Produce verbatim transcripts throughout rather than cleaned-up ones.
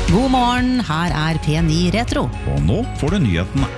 God morgen, her er P ni Retro. Og nå får du nyhetene.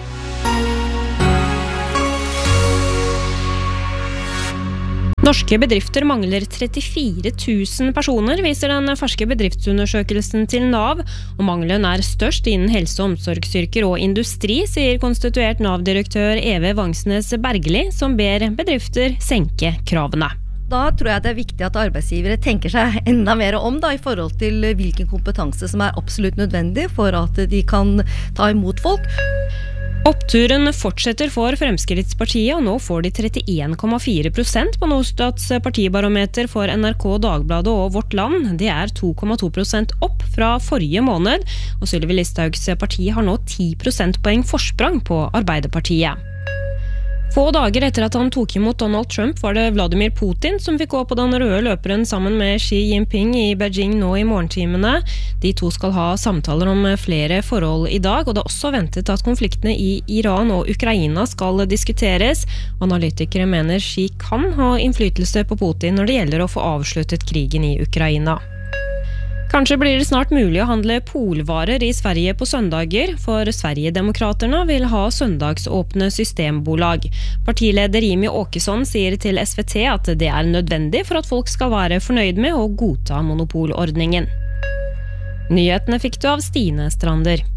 Norske bedrifter mangler trettifire tusen personer, viser den ferske bedriftsundersøkelsen til NAV, og mangelen er størst innen helse- og omsorgsyrker og industri, sier konstituert NAV-direktør Eve Vangsnes Bergli, som ber bedrifter senke kravene. Da tror jeg det er viktig at arbeidsgivere tenker seg enda mer om da, i forhold til hvilken kompetanse som er absolutt nødvendig for at de kan ta imot folk. Oppturen fortsetter for Fremskrittspartiet, og nå får de trettien komma fire prosent på Norstats partibarometer for N R K, Dagbladet og Vårt Land. Det er to komma to prosent opp fra forrige måned, og Sylvi Listhaugs parti har nå ti prosentpoeng forsprang på Arbeiderpartiet. Få dager etter at han tok imot Donald Trump var det Vladimir Putin som fikk gå på den røde løperen sammen med Xi Jinping i Beijing nå i morgentimene. De to skal ha samtaler om flere forhold i dag, og det er også ventet at konfliktene i Iran og Ukraina skal diskuteres. Analytikere mener Xi kan ha innflytelse på Putin når det gjelder å få avsluttet krigen i Ukraina. Kanskje blir det snart mulig å handle polvarer i Sverige på søndager, for Sverigedemokraterna vil ha søndagsåpne systembolag. Partileder Jimmy Åkesson sier til S V T at det er nødvendig for at folk skal være fornøyd med å godta monopolordningen. Nyhetene fikk du av Stine Strander.